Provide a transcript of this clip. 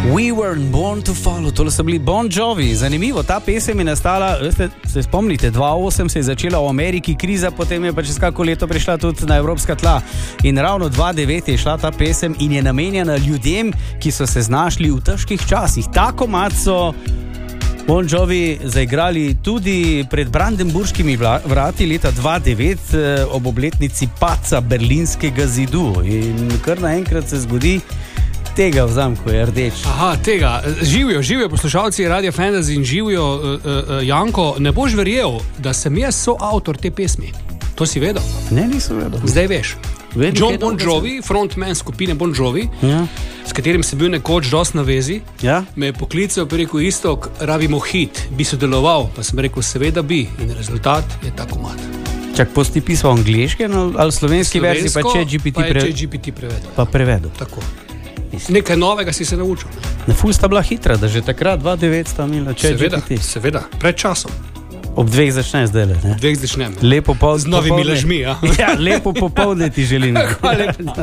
We weren't born to follow, tole so bili Bon Jovi. Zanimivo, ta pesem je nastala, veste, se spomnite, 2008 se je začela v Ameriki kriza, potem je pa čez kako leto prišla tudi na evropska tla. In ravno 2009 je šla ta pesem in je namenjena ljudem, ki so se znašli v težkih časih. Ta komad so Bon Jovi zaigrali tudi pred Brandenburškimi vrati leta 2009 ob obletnici padca Berlinskega zidu. In kar naenkrat se zgodi tega v zamku, je rdeč. Aha, tega. Živijo poslušalci Radio Fantasy in živijo, Janko, ne boš verjel, da sem jaz soavtor te pesmi. To si vedel? Ne, nisem vedel. Zdaj veš. John Bon Jovi, frontman skupine Bon Jovi, ja, s katerim sem bil nekoč dosti na vezi, ja, me je poklical in rekel, Iztok, rabimo hit, bi sodeloval, pa sem rekel, seveda bi, in rezultat je ta komad. Čak, posti pisal angliške ali slovenski verziji, pa ChatGPT prevedel. Pa prevedel. Tako. Nekaj novega si se naučil. Na ful sta bila hitra, da že takrat 2009 sta imela ChatGPT. Seveda, pred časom. Ob 2 začne zdaj, ne? Ob 2 začnem. Lepo z novimi lažmi, ja. Ja, lepo popoldne ti želim.